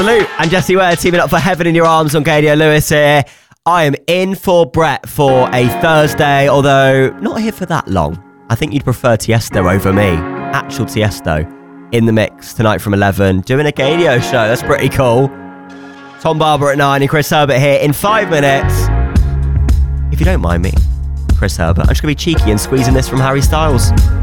Salute. And Jessie Ware teaming up for Heaven in Your Arms on Gadio Lewis here. I am in for Brett for a Thursday, although not here for that long. I think you'd prefer Tiesto over me. Actual Tiesto in the mix tonight from 11, doing a Gadio show. That's pretty cool. Tom Barber at 9 and Chris Herbert here in 5 minutes. If you don't mind me, Chris Herbert, I'm just going to be cheeky and squeezing this from Harry Styles.